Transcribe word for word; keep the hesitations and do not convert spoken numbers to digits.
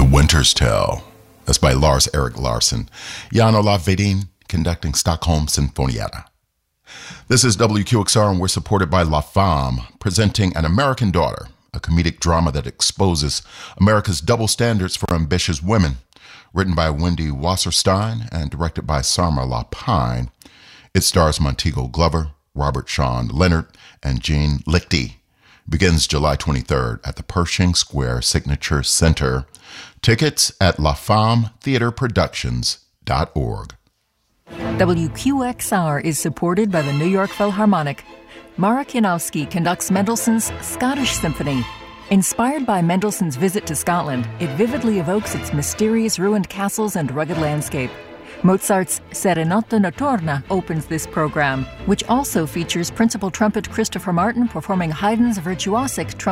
Winter's Tale. That's by Lars Erik Larsson. Jan-Olav Vedin conducting Stockholm Sinfonietta. This is W Q X R, and we're supported by La Femme, presenting An American Daughter, a comedic drama that exposes America's double standards for ambitious women. Written by Wendy Wasserstein and directed by Sarma Lapine. It stars Montego Glover, Robert Sean Leonard, and Jean Lichty. Begins July twenty-third at the Pershing Square Signature Center. Tickets at la femme theater productions dot org. W Q X R is supported by the New York Philharmonic. Mara Kianowski conducts Mendelssohn's Scottish Symphony. Inspired by Mendelssohn's visit to Scotland, it vividly evokes its mysterious ruined castles and rugged landscape. Mozart's Serenata Notturna opens this program, which also features principal trumpet Christopher Martin performing Haydn's virtuosic trumpet